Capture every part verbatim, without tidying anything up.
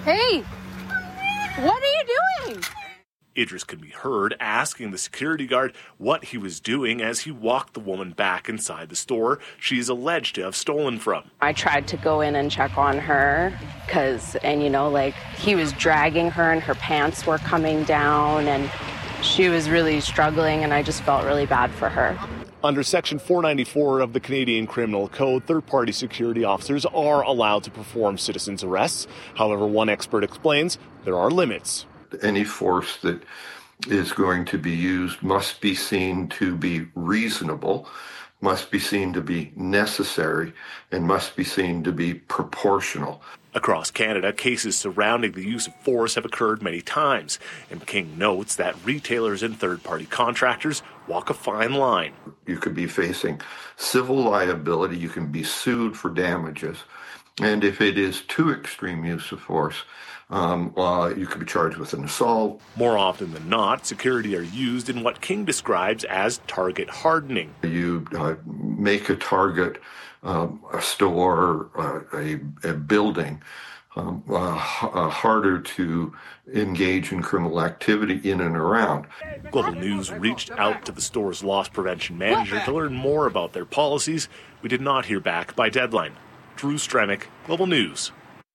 Hey, what are you doing? Idris could be heard asking the security guard what he was doing as he walked the woman back inside the store she is alleged to have stolen from. I tried to go in and check on her because, and you know, like he was dragging her and her pants were coming down and she was really struggling and I just felt really bad for her. Under Section four ninety-four of the Canadian Criminal Code, third-party security officers are allowed to perform citizens' arrests. However, one expert explains there are limits. Any force that is going to be used must be seen to be reasonable, must be seen to be necessary, and must be seen to be proportional. Across Canada, cases surrounding the use of force have occurred many times, and King notes that retailers and third-party contractors walk a fine line. You could be facing civil liability, you can be sued for damages, and if it is too extreme use of force, Um, uh, you could be charged with an assault. More often than not, security are used in what King describes as target hardening. You uh, make a target, um, a store, uh, a, a building, um, uh, uh, harder to engage in criminal activity in and around. Global News reached out to the store's loss prevention manager to learn more about their policies. We did not hear back by deadline. Drew Stremick, Global News.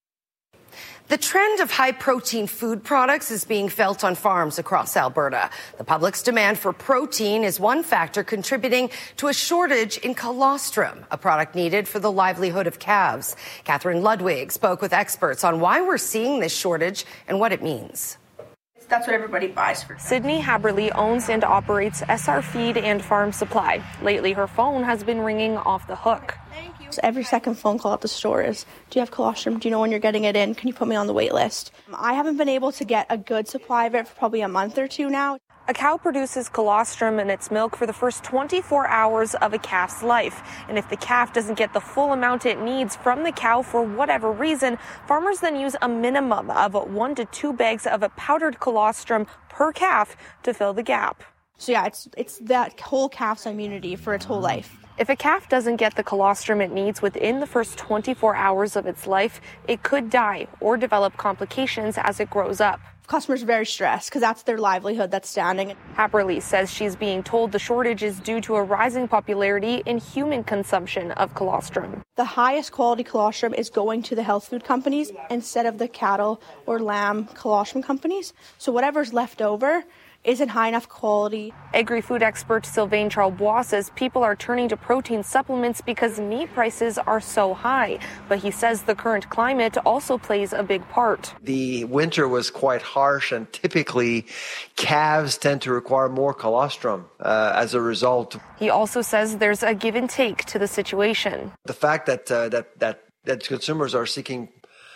The trend of high-protein food products is being felt on farms across Alberta. The public's demand for protein is one factor contributing to a shortage in colostrum, a product needed for the livelihood of calves. Catherine Ludwig spoke with experts on why we're seeing this shortage and what it means. That's what everybody buys for. Sydney Haberly owns and operates S R Feed and Farm Supply. Lately, her phone has been ringing off the hook. So every second phone call at the store is, do you have colostrum? Do you know when you're getting it in? Can you put me on the wait list? I haven't been able to get a good supply of it for probably a month or two now. A cow produces colostrum in its milk for the first twenty-four hours of a calf's life. And if the calf doesn't get the full amount it needs from the cow for whatever reason, farmers then use a minimum of one to two bags of a powdered colostrum per calf to fill the gap. So yeah, it's it's that whole calf's immunity for its whole life. If a calf doesn't get the colostrum it needs within the first twenty-four hours of its life, it could die or develop complications as it grows up. Customers are very stressed because that's their livelihood that's standing. Haberly says she's being told the shortage is due to a rising popularity in human consumption of colostrum. The highest quality colostrum is going to the health food companies instead of the cattle or lamb colostrum companies. So whatever's left over isn't high enough quality. Agri-food expert Sylvain Charlebois says people are turning to protein supplements because meat prices are so high. But he says the current climate also plays a big part. The winter was quite harsh, and typically calves tend to require more colostrum uh, as a result. He also says there's a give and take to the situation. The fact that uh, that that that consumers are seeking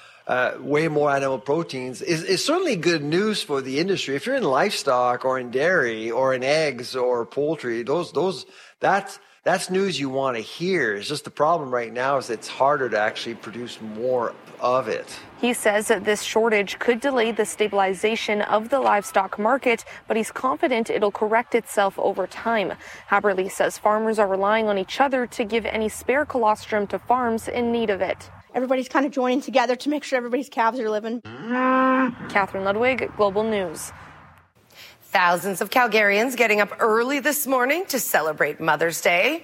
Uh, way more animal proteins is, is certainly good news for the industry. If you're in livestock or in dairy or in eggs or poultry, those those that's that's news you want to hear. It's just the problem right now is it's harder to actually produce more of it. He says that this shortage could delay the stabilization of the livestock market, but he's confident it'll correct itself over time. Haberly says farmers are relying on each other to give any spare colostrum to farms in need of it. Everybody's kind of joining together to make sure everybody's calves are living. Catherine Ludwig, Global News. Thousands of Calgarians getting up early this morning to celebrate Mother's Day.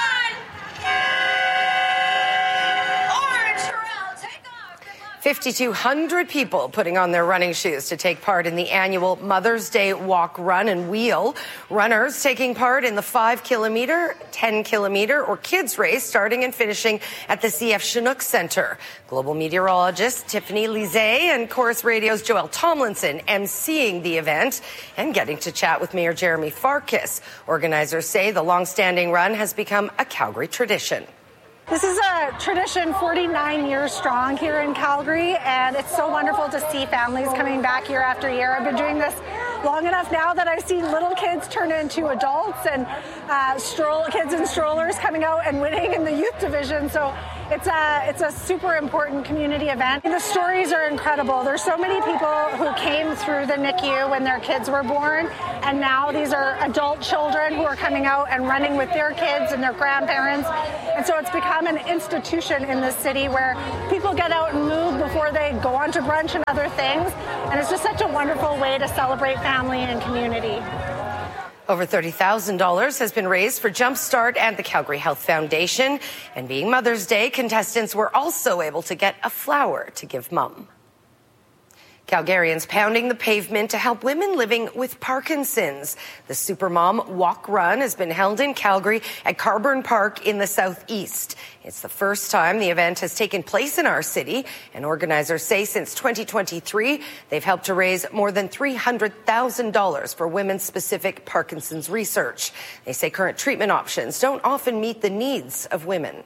fifty-two hundred people putting on their running shoes to take part in the annual Mother's Day Walk, Run and Wheel. Runners taking part in the five kilometer, ten kilometer, or kids race starting and finishing at the C F Chinook Center. Global meteorologist Tiffany Lizet and Chorus Radio's Joelle Tomlinson emceeing the event and getting to chat with Mayor Jeremy Farkas. Organizers say the long-standing run has become a Calgary tradition. This is a tradition forty-nine years strong here in Calgary, and it's so wonderful to see families coming back year after year. I've been doing this long enough now that I've seen little kids turn into adults and uh, stroll kids in strollers coming out and winning in the youth division. So It's a, it's a super important community event. The stories are incredible. There's so many people who came through the N I C U when their kids were born, and now these are adult children who are coming out and running with their kids and their grandparents. And so it's become an institution in this city where people get out and move before they go on to brunch and other things. And it's just such a wonderful way to celebrate family and community. Over thirty thousand dollars has been raised for Jumpstart and the Calgary Health Foundation. And being Mother's Day, contestants were also able to get a flower to give mom. Calgarians pounding the pavement to help women living with Parkinson's. The Supermom Walk Run has been held in Calgary at Carburn Park in the southeast. It's the first time the event has taken place in our city, and organizers say since twenty twenty-three, they've helped to raise more than three hundred thousand dollars for women-specific Parkinson's research. They say current treatment options don't often meet the needs of women.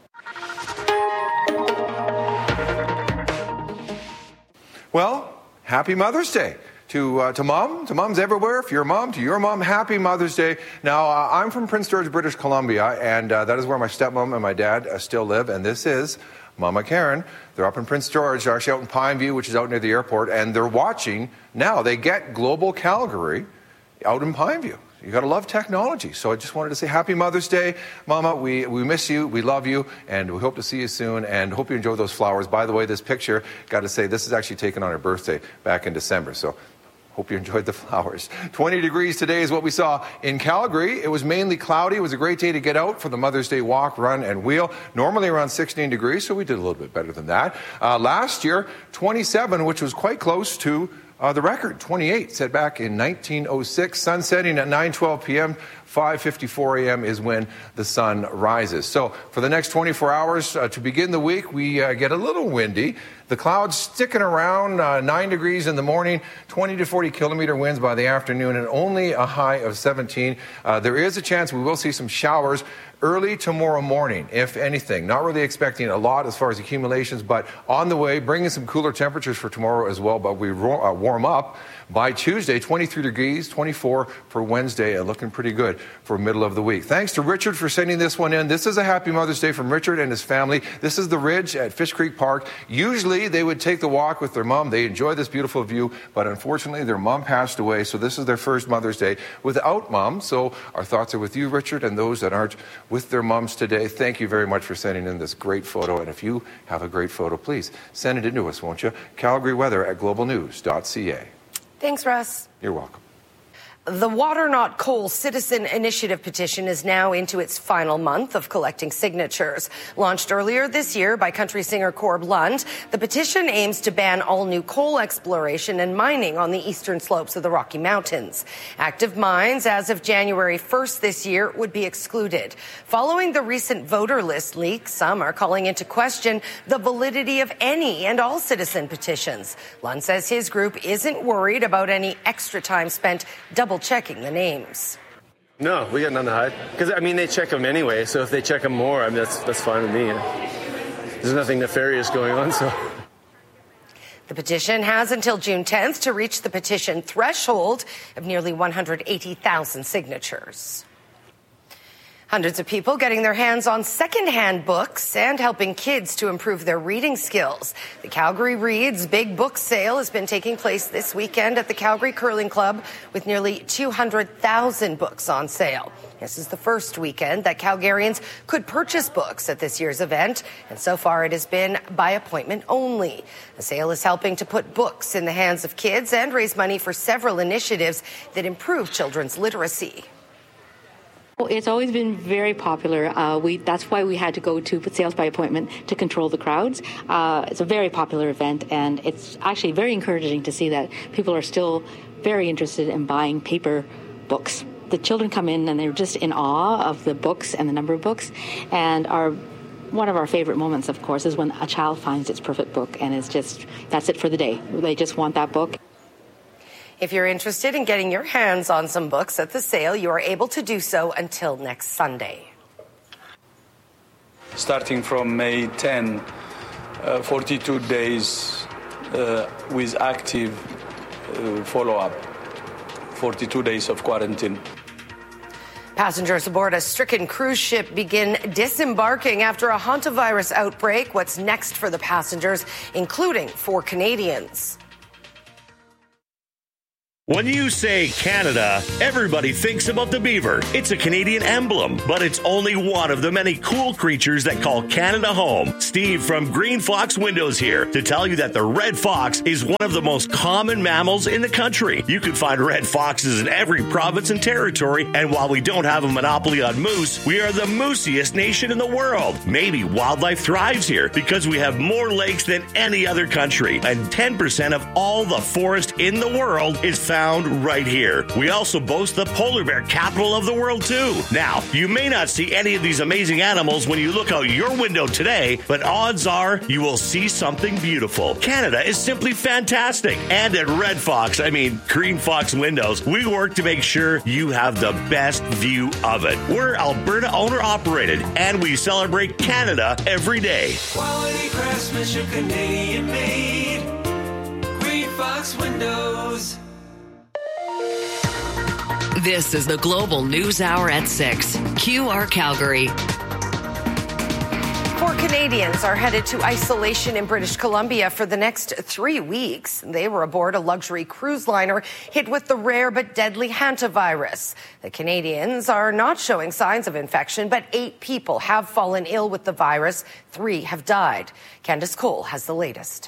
Well, happy Mother's Day to uh, to mom, to moms everywhere. If you're a mom, to your mom, happy Mother's Day. Now, uh, I'm from Prince George, British Columbia, and uh, that is where my stepmom and my dad uh, still live, and this is Mama Karen. They're up in Prince George, actually out in Pineview, which is out near the airport, and they're watching now. They get Global Calgary out in Pineview. You got to love technology. So I just wanted to say happy Mother's Day. Mama, we, we miss you, we love you, and we hope to see you soon, and hope you enjoy those flowers. By the way, this picture, got to say, this is actually taken on her birthday back in December. So hope you enjoyed the flowers. twenty degrees today is what we saw in Calgary. It was mainly cloudy. It was a great day to get out for the Mother's Day walk, run, and wheel. Normally around sixteen degrees, so we did a little bit better than that. Uh, last year, twenty-seven, which was quite close to Uh, the record, twenty-eight, set back in nineteen oh six. Sun setting at nine twelve p.m., five fifty-four a.m. is when the sun rises. So for the next twenty-four hours uh, to begin the week, we uh, get a little windy. The clouds sticking around, uh, nine degrees in the morning, twenty to forty kilometer winds by the afternoon, and only a high of seventeen. Uh, there is a chance we will see some showers early tomorrow morning, if anything. Not really expecting a lot as far as accumulations, but on the way, bringing some cooler temperatures for tomorrow as well. But we ro- uh, warm up by Tuesday, twenty-three degrees, twenty-four for Wednesday, and looking pretty good for middle of the week. Thanks to Richard for sending this one in. This is a happy Mother's Day from Richard and his family. This is the Ridge at Fish Creek Park. Usually they would take the walk with their mom. They enjoy this beautiful view, but unfortunately their mom passed away, so this is their first Mother's Day without mom. So our thoughts are with you, Richard, and those that aren't with their moms today. Thank you very much for sending in this great photo, and if you have a great photo, please send it in to us, won't you? Calgary weather at global news dot c a. Thanks, Russ. You're welcome. The Water Not Coal Citizen Initiative petition is now into its final month of collecting signatures. Launched earlier this year by country singer Corb Lund, the petition aims to ban all new coal exploration and mining on the eastern slopes of the Rocky Mountains. Active mines, as of January first this year, would be excluded. Following the recent voter list leak, some are calling into question the validity of any and all citizen petitions. Lund says his group isn't worried about any extra time spent double checking the names. No, we got nothing to hide. Because, I mean, they check them anyway, so if they check them more, I mean, that's, that's fine with me. There's nothing nefarious going on, so. The petition has until June tenth to reach the petition threshold of nearly one hundred eighty thousand signatures. Hundreds of people getting their hands on secondhand books and helping kids to improve their reading skills. The Calgary Reads Big Book Sale has been taking place this weekend at the Calgary Curling Club with nearly two hundred thousand books on sale. This is the first weekend that Calgarians could purchase books at this year's event, and so far it has been by appointment only. The sale is helping to put books in the hands of kids and raise money for several initiatives that improve children's literacy. It's always been very popular. Uh, we that's why we had to go to sales by appointment to control the crowds. Uh, it's a very popular event, and it's actually very encouraging to see that people are still very interested in buying paper books. The children come in and they're just in awe of the books and the number of books. And our one of our favorite moments, of course, is when a child finds its perfect book, and it's just that's it for the day. They just want that book. If you're interested in getting your hands on some books at the sale, you are able to do so until next Sunday. Starting from May tenth, uh, forty-two days uh, with active uh, follow-up, forty-two days of quarantine. Passengers aboard a stricken cruise ship begin disembarking after a hantavirus outbreak. What's next for the passengers, including four Canadians? When you say Canada, everybody thinks about the beaver. It's a Canadian emblem, but it's only one of the many cool creatures that call Canada home. Steve from Green Fox Windows here to tell you that the red fox is one of the most common mammals in the country. You can find red foxes in every province and territory, and while we don't have a monopoly on moose, we are the moosiest nation in the world. Maybe wildlife thrives here because we have more lakes than any other country, and ten percent of all the forest in the world is found right here. We also boast the polar bear capital of the world too. Now, you may not see any of these amazing animals when you look out your window today, but odds are you will see something beautiful. Canada is simply fantastic. And at Red Fox, I mean Green Fox Windows, we work to make sure you have the best view of it. We're Alberta owner operated, and we celebrate Canada every day. Quality craftsmanship, Canadian made. Green Fox Windows. This is the Global News Hour at six. Q R Calgary. Four Canadians are headed to isolation in British Columbia for the next three weeks. They were aboard a luxury cruise liner hit with the rare but deadly hantavirus. The Canadians are not showing signs of infection, but eight people have fallen ill with the virus. Three have died. Candace Cole has the latest.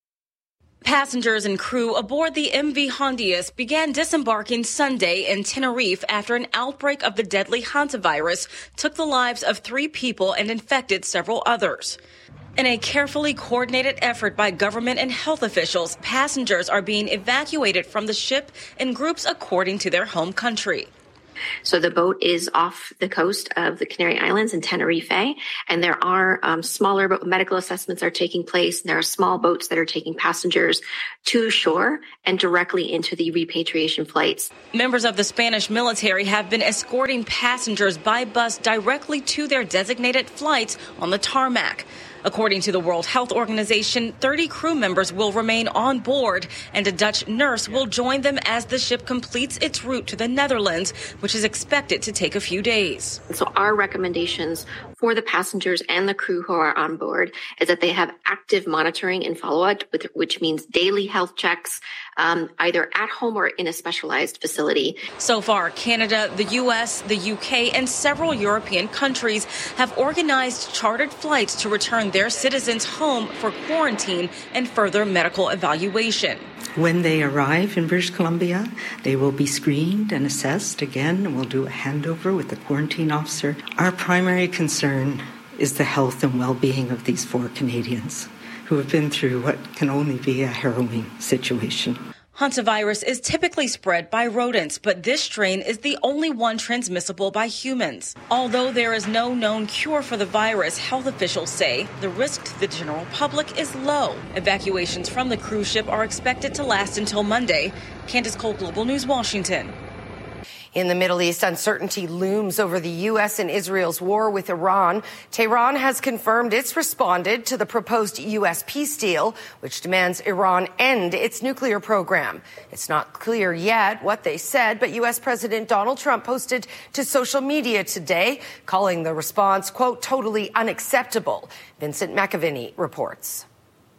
Passengers and crew aboard the M V Hondius began disembarking Sunday in Tenerife after an outbreak of the deadly hantavirus took the lives of three people and infected several others. In a carefully coordinated effort by government and health officials, passengers are being evacuated from the ship in groups according to their home country. So the boat is off the coast of the Canary Islands in Tenerife, and there are um, smaller but medical assessments are taking place. And there are small boats that are taking passengers to shore and directly into the repatriation flights. Members of the Spanish military have been escorting passengers by bus directly to their designated flights on the tarmac. According to the World Health Organization, thirty crew members will remain on board, and a Dutch nurse will join them as the ship completes its route to the Netherlands, which is expected to take a few days. So our recommendations for the passengers and the crew who are on board is that they have active monitoring and follow-up, which means daily health checks, um, either at home or in a specialized facility. So far, Canada, the U S, the U K, and several European countries have organized chartered flights to return their citizens home for quarantine and further medical evaluation. When they arrive in British Columbia, they will be screened and assessed again, and we'll do a handover with the quarantine officer. Our primary concern is the health and well-being of these four Canadians who have been through what can only be a harrowing situation. Hantavirus is typically spread by rodents, but this strain is the only one transmissible by humans. Although there is no known cure for the virus, health officials say the risk to the general public is low. Evacuations from the cruise ship are expected to last until Monday. Candace Cole, Global News, Washington. In the Middle East, uncertainty looms over the U S and Israel's war with Iran. Tehran has confirmed it's responded to the proposed U S peace deal, which demands Iran end its nuclear program. It's not clear yet what they said, but U S President Donald Trump posted to social media today, calling the response, quote, totally unacceptable. Vincent McAviney reports.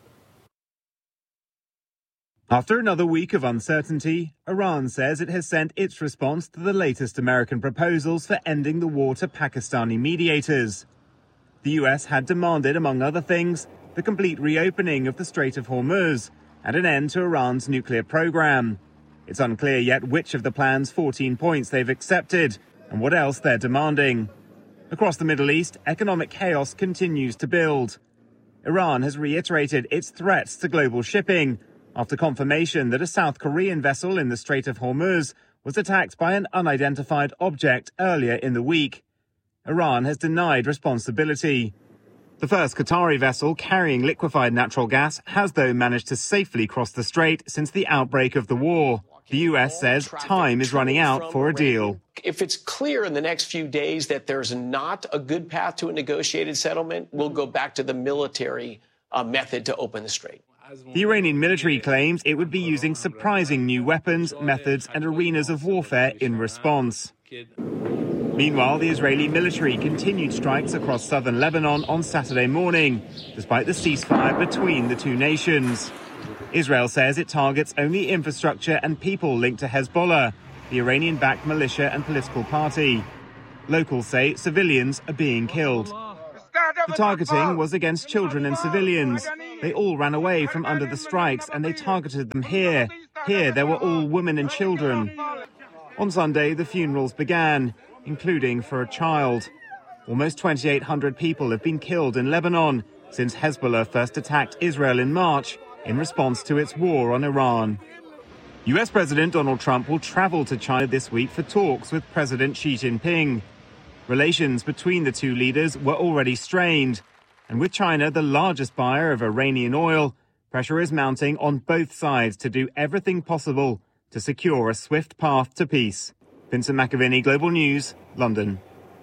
After another week of uncertainty, Iran says it has sent its response to the latest American proposals for ending the war to Pakistani mediators. The U S had demanded, among other things, the complete reopening of the Strait of Hormuz and an end to Iran's nuclear program. It's unclear yet which of the plan's fourteen points they've accepted and what else they're demanding. Across the Middle East, economic chaos continues to build. Iran has reiterated its threats to global shipping after confirmation that a South Korean vessel in the Strait of Hormuz was attacked by an unidentified object earlier in the week. Iran has denied responsibility. The first Qatari vessel carrying liquefied natural gas has, though, managed to safely cross the strait since the outbreak of the war. The U S says time is running out for a deal. If it's clear in the next few days that there's not a good path to a negotiated settlement, we'll go back to the military uh, method to open the strait. The Iranian military claims it would be using surprising new weapons, methods and arenas of warfare in response. Meanwhile, the Israeli military continued strikes across southern Lebanon on Saturday morning, despite the ceasefire between the two nations. Israel says it targets only infrastructure and people linked to Hezbollah, the Iranian-backed militia and political party. Locals say civilians are being killed. The targeting was against children and civilians. They all ran away from under the strikes and they targeted them here. Here, there were all women and children. On Sunday, the funerals began, including for a child. Almost twenty-eight hundred people have been killed in Lebanon since Hezbollah first attacked Israel in March in response to its war on Iran. U S President Donald Trump will travel to China this week for talks with President Xi Jinping. Relations between the two leaders were already strained, and with China the largest buyer of Iranian oil, pressure is mounting on both sides to do everything possible to secure a swift path to peace. Vincent McAviney, Global News, London.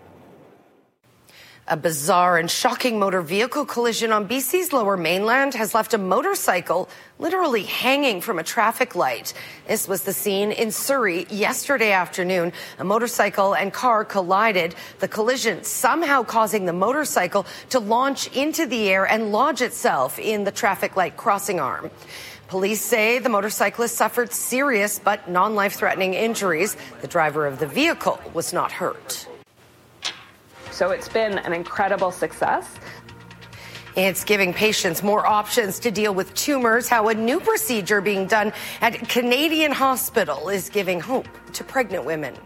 A bizarre and shocking motor vehicle collision on B C's Lower Mainland has left a motorcycle literally hanging from a traffic light. This was the scene in Surrey yesterday afternoon. A motorcycle and car collided, the collision somehow causing the motorcycle to launch into the air and lodge itself in the traffic light crossing arm. Police say the motorcyclist suffered serious but non-life-threatening injuries. The driver of the vehicle was not hurt. So it's been an incredible success. It's giving patients more options to deal with tumors. How a new procedure being done at Canadian Hospital is giving hope to pregnant women.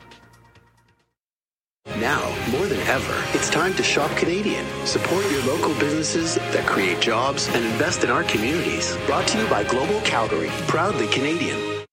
Now, more than ever, it's time to shop Canadian. Support your local businesses that create jobs and invest in our communities. Brought to you by Global Calgary, proudly Canadian.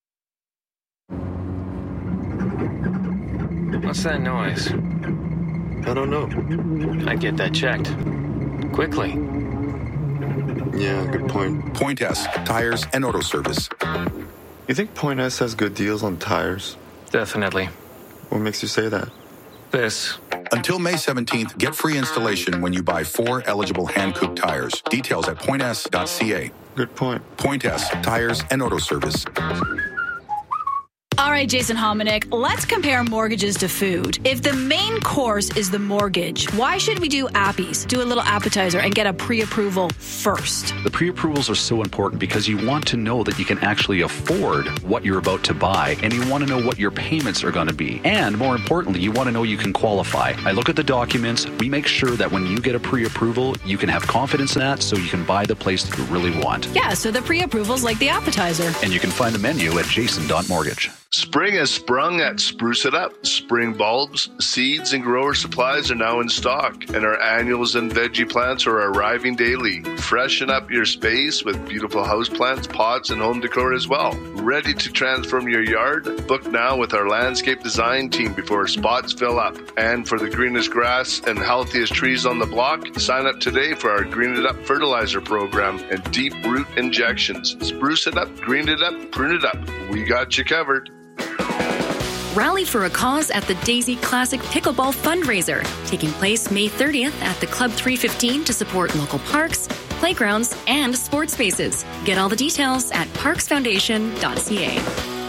What's that noise? I don't know. I'd get that checked. Quickly. Yeah, good point. Point S, tires and auto service. You think Point S has good deals on tires? Definitely. What makes you say that? This. Until May seventeenth, get free installation when you buy four eligible hand-cooked tires. Details at point s dot c a. Good point. Point S, tires and auto service. All right, Jason Hominick, let's compare mortgages to food. If the main course is the mortgage, why should we do appies, do a little appetizer, and get a pre-approval first? The pre-approvals are so important because you want to know that you can actually afford what you're about to buy, and you want to know what your payments are going to be. And more importantly, you want to know you can qualify. I look at the documents. We make sure that when you get a pre-approval, you can have confidence in that so you can buy the place that you really want. Yeah, so the pre-approval's like the appetizer. And you can find the menu at jason dot mortgage. Spring has sprung at Spruce It Up. Spring bulbs, seeds, and grower supplies are now in stock, and our annuals and veggie plants are arriving daily. Freshen up your space with beautiful houseplants, pots, and home decor as well. Ready to transform your yard? Book now with our landscape design team before spots fill up. And for the greenest grass and healthiest trees on the block, sign up today for our Green It Up fertilizer program and deep root injections. Spruce it up, green it up, prune it up. We got you covered. Rally for a cause at the Daisy Classic Pickleball Fundraiser, taking place May thirtieth at the Club three fifteen to support local parks, playgrounds, and sports spaces. Get all the details at parks foundation dot c a.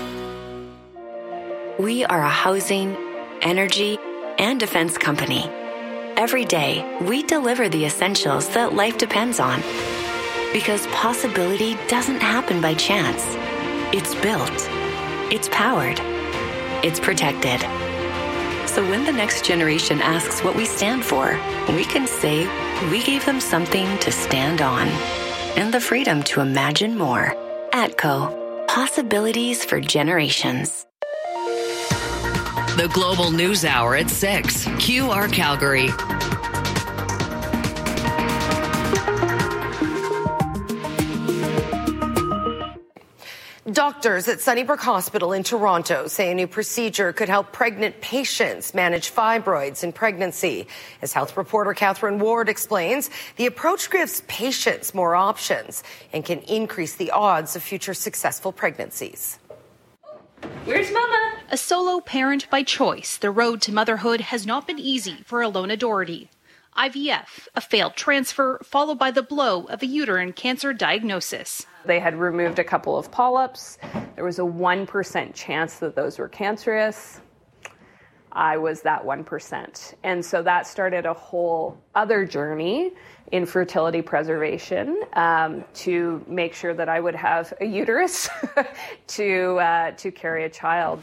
We are a housing, energy, and defense company. Every day, we deliver the essentials that life depends on. Because possibility doesn't happen by chance. It's built. It's powered. It's protected. So when the next generation asks what we stand for, we can say we gave them something to stand on and the freedom to imagine more. ATCO. Possibilities for generations. The Global News Hour at six. Q R Calgary. Doctors at Sunnybrook Hospital in Toronto say a new procedure could help pregnant patients manage fibroids in pregnancy. As health reporter Catherine Ward explains, the approach gives patients more options and can increase the odds of future successful pregnancies. Where's Mama? A solo parent by choice, the road to motherhood has not been easy for Alona Doherty. I V F, a failed transfer, followed by the blow of a uterine cancer diagnosis. They had removed a couple of polyps. There was a one percent chance that those were cancerous. I was that one percent. And so that started a whole other journey in fertility preservation um, to make sure that I would have a uterus to uh, to carry a child.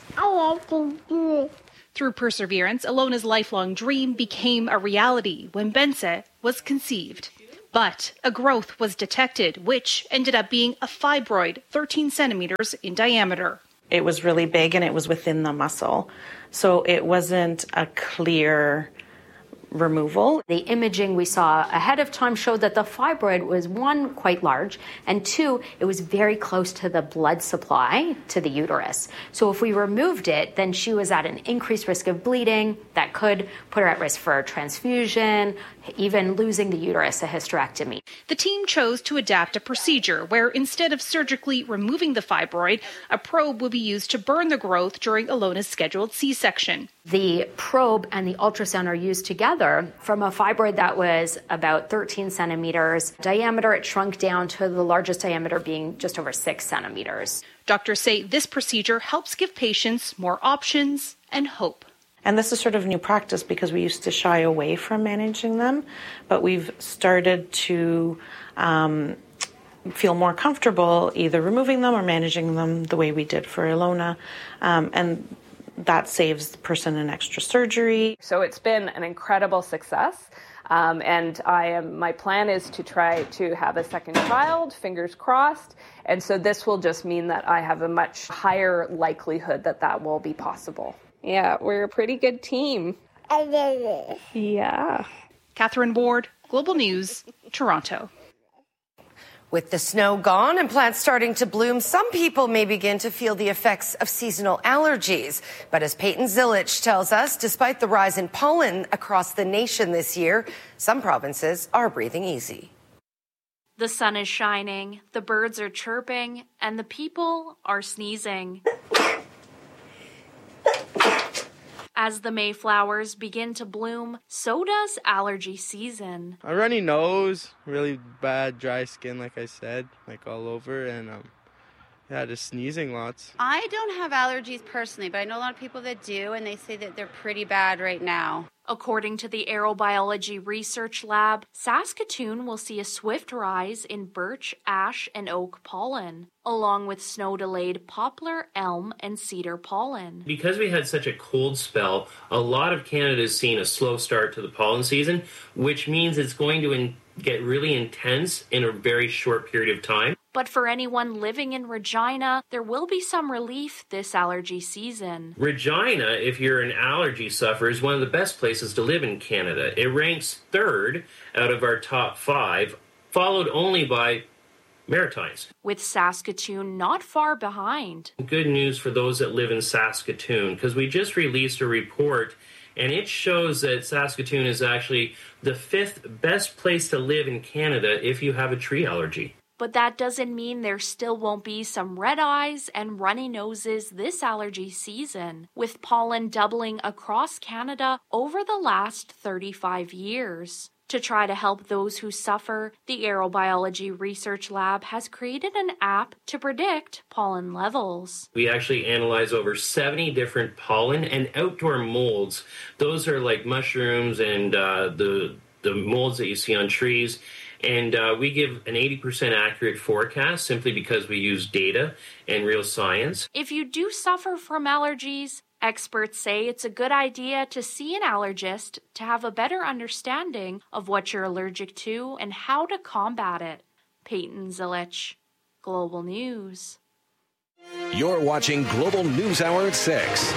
Through perseverance, Alona's lifelong dream became a reality when Bense was conceived. But a growth was detected, which ended up being a fibroid thirteen centimeters in diameter. It was really big and it was within the muscle. So it wasn't a clear removal. The imaging we saw ahead of time showed that the fibroid was, one, quite large, and two, it was very close to the blood supply to the uterus. So if we removed it, then she was at an increased risk of bleeding that could put her at risk for a transfusion, even losing the uterus, a hysterectomy. The team chose to adapt a procedure where instead of surgically removing the fibroid, a probe would be used to burn the growth during Alona's scheduled C-section. The probe and the ultrasound are used together. From a fibroid that was about thirteen centimeters diameter, it shrunk down to the largest diameter being just over six centimeters. Doctors say this procedure helps give patients more options and hope. And this is sort of new practice because we used to shy away from managing them, but we've started to um, feel more comfortable either removing them or managing them the way we did for Ilona. Um, and that saves the person an extra surgery. So it's been an incredible success. Um, and I am, my plan is to try to have a second child, fingers crossed. And so this will just mean that I have a much higher likelihood that that will be possible. Yeah, we're a pretty good team. Yeah. Catherine Ward, Global News, Toronto. With the snow gone and plants starting to bloom, some people may begin to feel the effects of seasonal allergies. But as Peyton Zilich tells us, despite the rise in pollen across the nation this year, some provinces are breathing easy. The sun is shining, the birds are chirping, and the people are sneezing. As the Mayflowers begin to bloom, so does allergy season. A runny nose, really bad dry skin, like I said, like all over, and um, yeah, just sneezing lots. I don't have allergies personally, but I know a lot of people that do, and they say that they're pretty bad right now. According to the Aerobiology Research Lab, Saskatoon will see a swift rise in birch, ash, and oak pollen, along with snow-delayed poplar, elm, and cedar pollen. Because we had such a cold spell, a lot of Canada is seeing a slow start to the pollen season, which means it's going to in- get really intense in a very short period of time. But for anyone living in Regina, there will be some relief this allergy season. Regina, if you're an allergy sufferer, is one of the best places to live in Canada. It ranks third out of our top five, followed only by Maritimes. With Saskatoon not far behind. Good news for those that live in Saskatoon, because we just released a report and it shows that Saskatoon is actually the fifth best place to live in Canada if you have a tree allergy. But that doesn't mean there still won't be some red eyes and runny noses this allergy season, with pollen doubling across Canada over the last thirty-five years. To try to help those who suffer, the Aerobiology Research Lab has created an app to predict pollen levels. We actually analyze over seventy different pollen and outdoor molds. Those are like mushrooms and uh, the, the molds that you see on trees. And uh, we give an eighty percent accurate forecast simply because we use data and real science. If you do suffer from allergies, experts say it's a good idea to see an allergist to have a better understanding of what you're allergic to and how to combat it. Peyton Zilich, Global News. You're watching Global News Hour at six.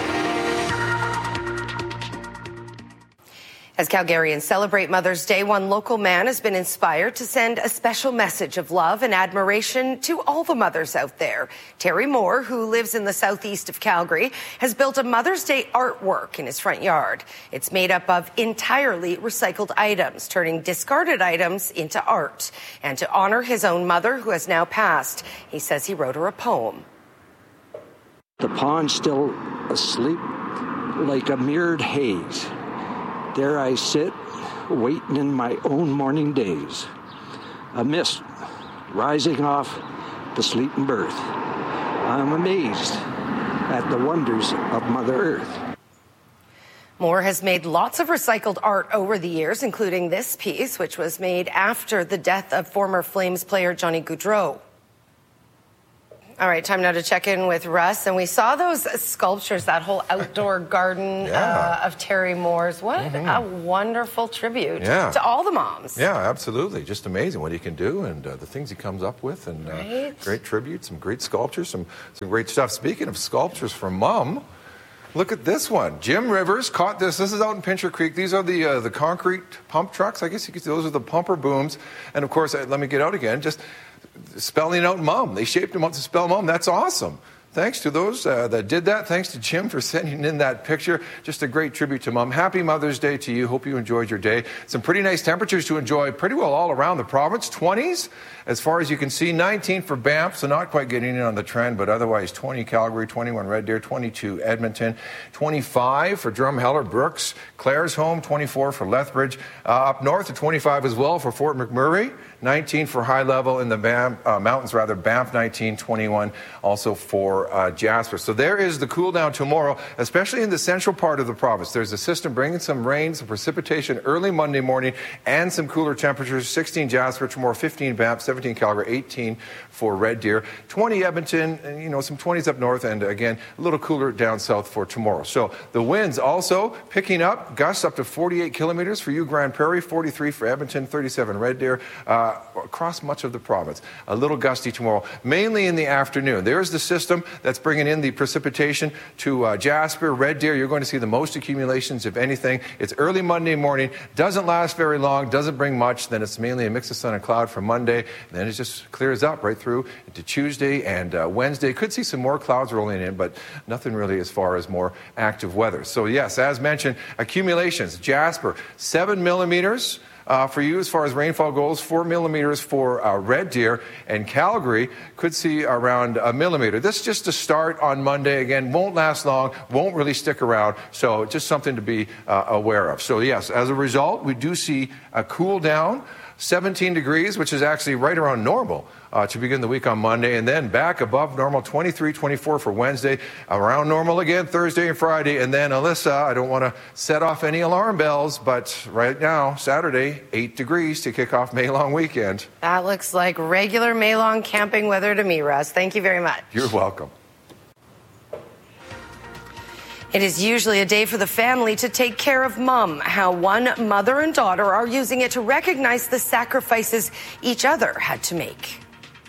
As Calgarians celebrate Mother's Day, one local man has been inspired to send a special message of love and admiration to all the mothers out there. Terry Moore, who lives in the southeast of Calgary, has built a Mother's Day artwork in his front yard. It's made up of entirely recycled items, turning discarded items into art. And to honor his own mother, who has now passed, he says he wrote her a poem. The pond's still asleep like a mirrored haze. There I sit, waiting in my own morning days. A mist rising off the sleeping birth. I'm amazed at the wonders of Mother Earth. Moore has made lots of recycled art over the years, including this piece, which was made after the death of former Flames player Johnny Gaudreau. All right, time now to check in with Russ. And we saw those sculptures, that whole outdoor garden yeah. uh, of Terry Moore's. What mm-hmm. a wonderful tribute yeah. to all the moms. Yeah, absolutely. Just amazing what he can do and uh, the things he comes up with. And uh, right. great tribute, some great sculptures, some, some great stuff. Speaking of sculptures from Mom, look at this one. Jim Rivers caught this. This is out in Pincher Creek. These are the uh, the concrete pump trucks. I guess you could say those are the pumper booms. And, of course, uh, let me get out again. Just spelling out Mom. They shaped them out to spell Mom. That's awesome. Thanks to those uh, that did that. Thanks to Jim for sending in that picture. Just a great tribute to Mom. Happy Mother's Day to you. Hope you enjoyed your day. Some pretty nice temperatures to enjoy pretty well all around the province. twenties as far as you can see. nineteen for Banff, so not quite getting in on the trend, but otherwise twenty Calgary, twenty-one Red Deer, twenty-two Edmonton, twenty-five for Drumheller, Brooks, Claresholm, twenty-four for Lethbridge. Uh, up north to twenty-five as well for Fort McMurray. nineteen for High Level in the Banff, uh, mountains, rather. Banff nineteen, twenty-one also for uh, Jasper. So there is the cool down tomorrow, especially in the central part of the province. There's a system bringing some rain, some precipitation early Monday morning, and some cooler temperatures. sixteen Jasper, tomorrow fifteen Banff, seventeen Calgary, eighteen for Red Deer, twenty Edmonton, and, you know, some twenties up north, and again, a little cooler down south for tomorrow. So the winds also picking up, gusts up to forty-eight kilometers for you, Grand Prairie, forty-three for Edmonton, thirty-seven Red Deer, uh, across much of the province. A little gusty tomorrow, mainly in the afternoon. There's the system that's bringing in the precipitation to uh, Jasper, Red Deer. You're going to see the most accumulations, if anything. It's early Monday morning, doesn't last very long, doesn't bring much. Then it's mainly a mix of sun and cloud for Monday. And then it just clears up right through into Tuesday and uh, Wednesday. Could see some more clouds rolling in, but nothing really as far as more active weather. So yes, as mentioned, accumulations. Jasper, seven millimeters. Uh, for you as far as rainfall goes, four millimeters for uh, Red Deer, and Calgary could see around a millimeter. This is just a start on Monday. Again, won't last long, won't really stick around, so just something to be uh, aware of. So yes, as a result, we do see a cool down, seventeen degrees, which is actually right around normal uh, to begin the week on Monday, and then back above normal, twenty-three, twenty-four for Wednesday, around normal again Thursday and Friday, and then Alyssa, I don't want to set off any alarm bells, but right now, Saturday, eight degrees to kick off May long weekend. That looks like regular May long camping weather to me, Russ. Thank you very much. You're welcome. It is usually a day for the family to take care of Mom. How one mother and daughter are using it to recognize the sacrifices each other had to make.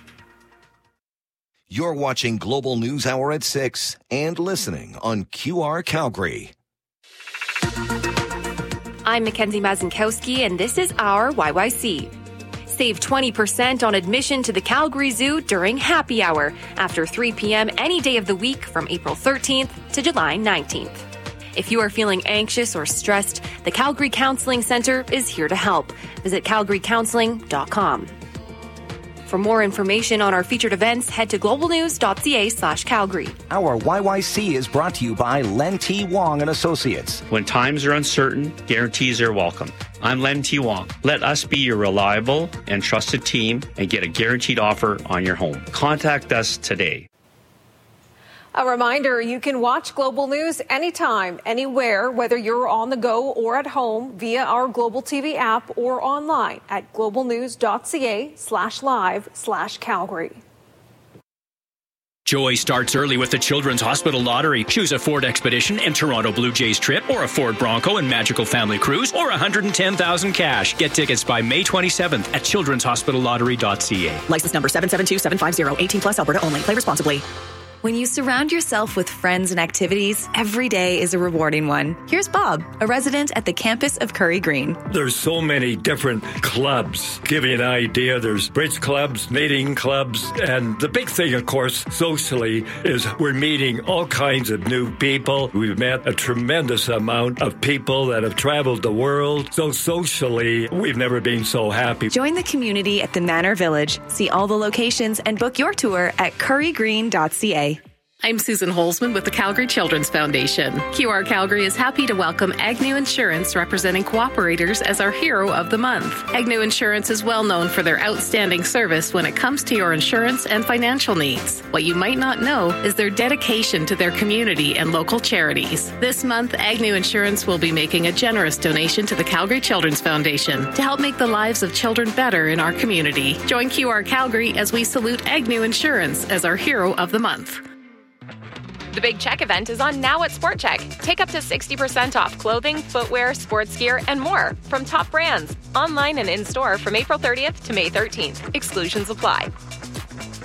You're watching Global News Hour at six and listening on Q R Calgary. I'm Mackenzie Mazinkowski, and this is our Y Y C. Save twenty percent on admission to the Calgary Zoo during happy hour after three p.m. any day of the week from April thirteenth to July nineteenth. If you are feeling anxious or stressed, the Calgary Counseling Centre is here to help. Visit calgary counseling dot com. For more information on our featured events, head to globalnews.ca slash Calgary. Our Y Y C is brought to you by Len T. Wong and Associates. When times are uncertain, guarantees are welcome. I'm Len T. Wong. Let us be your reliable and trusted team and get a guaranteed offer on your home. Contact us today. A reminder, you can watch Global News anytime, anywhere, whether you're on the go or at home via our Global T V app or online at globalnews.ca slash live slash Calgary. Joy starts early with the Children's Hospital Lottery. Choose a Ford Expedition and Toronto Blue Jays trip, or a Ford Bronco and Magical Family Cruise, or one hundred ten thousand cash. Get tickets by May twenty-seventh at children's hospital lottery dot c a. License number seven seven two seven five zero. eighteen plus Alberta only. Play responsibly. When you surround yourself with friends and activities, every day is a rewarding one. Here's Bob, a resident at the campus of Curry Green. There's so many different clubs. Give you an idea, there's bridge clubs, knitting clubs, and the big thing, of course, socially, is we're meeting all kinds of new people. We've met a tremendous amount of people that have traveled the world. So socially, we've never been so happy. Join the community at the Manor Village. See all the locations and book your tour at curry green dot c a. I'm Susan Holzman with the Calgary Children's Foundation. Q R Calgary is happy to welcome Agnew Insurance, representing cooperators, as our Hero of the Month. Agnew Insurance is well known for their outstanding service when it comes to your insurance and financial needs. What you might not know is their dedication to their community and local charities. This month, Agnew Insurance will be making a generous donation to the Calgary Children's Foundation to help make the lives of children better in our community. Join Q R Calgary as we salute Agnew Insurance as our Hero of the Month. The Big Check event is on now at Sport Check. Take up to sixty percent off clothing, footwear, sports gear, and more from top brands. Online and in-store from April thirtieth to May thirteenth. Exclusions apply.